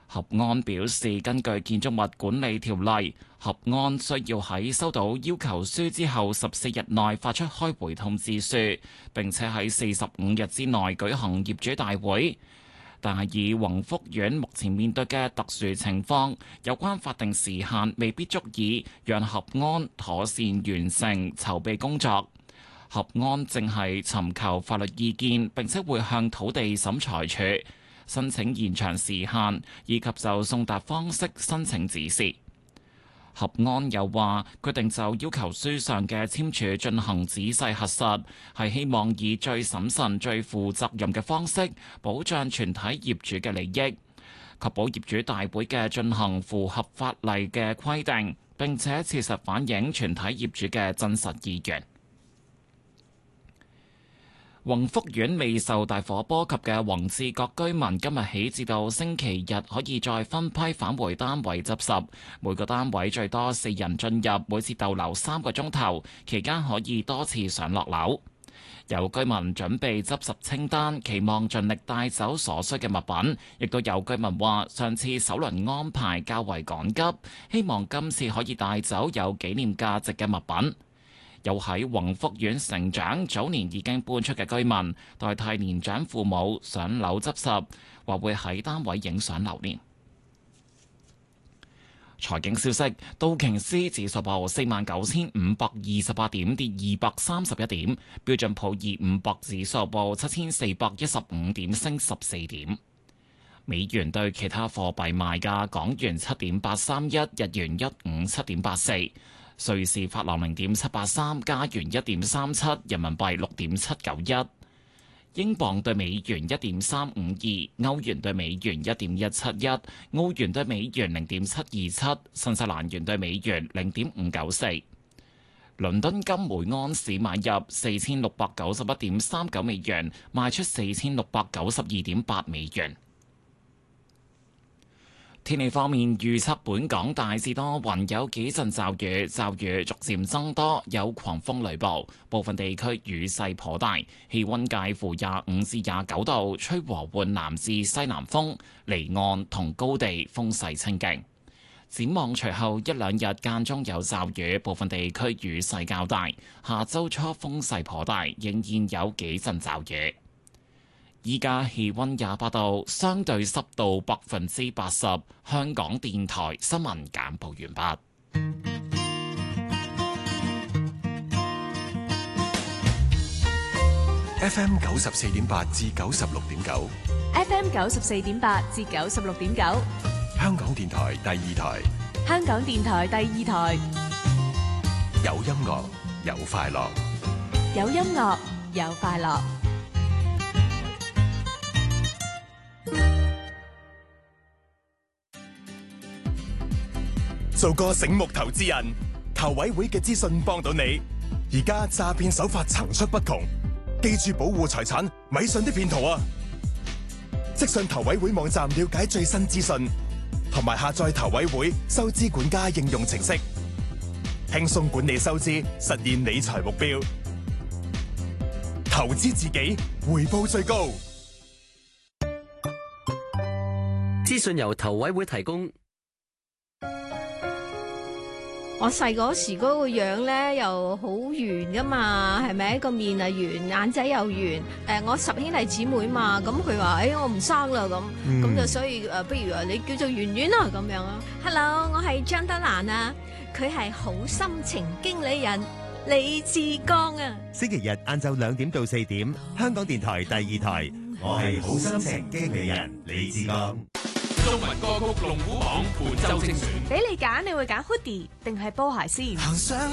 合安表示，根據建築物管理條例，合安需要喺收到要求書之後14日內發出開回通知書，並且喺45日之內舉行業主大會。但係以宏福苑目前面對嘅特殊情況，有關法定時限未必足以讓合安妥善完成籌備工作。合安正係尋求法律意見，並且會向土地審裁處申請延長時限，以及就送達方式申請指示。合安又話決定就要求書上嘅簽署進行仔細核實，係希望以最審慎、最負責任嘅方式保障全體業主嘅利益，確保業主大會嘅進行符合法例嘅規定，並且切實反映全體業主嘅真實意願。宏福苑未受大火波及嘅宏志閣居民今日起至到星期日可以再分批返回單位執拾，每個單位最多4人進入，每次逗留3個鐘頭，期間可以多次上落樓。有居民準備執拾清單，期望盡力帶走所需嘅物品，亦都有居民話上次首輪安排較為趕急，希望今次可以帶走有紀念價值嘅物品。有喺宏福苑成長、早年已經搬出嘅居民，代替年長父母上樓執拾，話會喺單位影相留念。財經消息：道瓊斯指數報49,528點，跌231點；標準普爾500指數報7,415點，升14點。美元對其他貨幣賣價：港元7.831，日元157.84。瑞士法郎0.783，加元1.37，人民幣6.791，英鎊對美元1.352，歐元對美元1.171，澳元對美元0.727，新西蘭元對美元0.594。倫敦金每盎司買入4691.39美元，賣出4692.8美元。天氣方面，預測本港大致多雲，有幾陣驟雨，驟雨逐漸增多，有狂風雷暴，部分地區雨勢頗大，氣溫介乎25至29度，吹和緩南至西南風，離岸同高地風勢清勁。展望隨後一兩日間中有驟雨，部分地區雨勢較大，下周初風勢頗大，仍然有幾陣驟雨。依家氣溫28度，相對濕度80%。香港電台新聞簡報完畢。 FM 94.8至96.9 ，FM 94.8至96.9， 香港電台第二台， 香港電台第二台， 有音樂有快樂， 有音樂有快樂。 做個醒目投資人，投委會嘅資訊幫到你。而家詐騙手法層出不窮，記住保護財產，咪信啲騙徒啊！即上投委會網站了解最新資訊，同埋下載投委會收支管家應用程式，輕鬆管理收支，實現理財目標。投資自己，回報最高。 資訊由投委會提供。 我細嗰時嗰個樣咧又好圓噶嘛，係咪？個面啊圓，眼仔又圓。我10兄弟姊妹嘛，咁佢話我唔生啦咁，就所以不如你叫做圓圓啦咁樣啊。Hello， 我係張德蘭啊，佢係好心情經理人李志剛啊。 星期日晏晝2點到4點，香港電台第二台，我係好心情經理人李志剛。 中文歌曲龍虎榜本周精選， 俾你揀，你會揀 hoodie 定係波鞋先？